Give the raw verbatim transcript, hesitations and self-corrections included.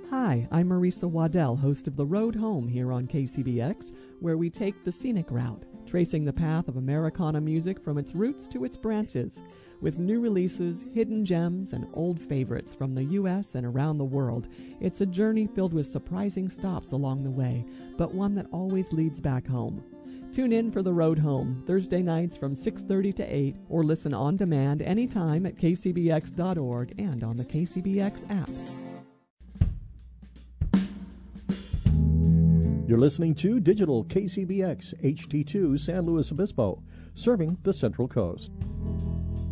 Hi, I'm Marisa Waddell, host of The Road Home here on K C B X, where we take the scenic route, tracing the path of Americana music from its roots to its branches. With new releases, hidden gems, and old favorites from the U S and around the world, it's a journey filled with surprising stops along the way, but one that always leads back home. Tune in for The Road Home, Thursday nights from six thirty to eight, or listen on demand anytime at k c b x dot org and on the K C B X app. You're listening to Digital K C B X H D two San Luis Obispo, serving the Central Coast.